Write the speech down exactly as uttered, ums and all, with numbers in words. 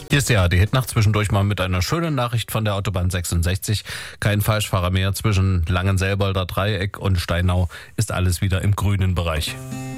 Hier ist der A D-Hit-Nacht, zwischendurch mal mit einer schönen Nachricht von der Autobahn sechsundsechzig. Kein Falschfahrer mehr zwischen Langenselbolder Dreieck und Steinau ist alles wieder im grünen Bereich.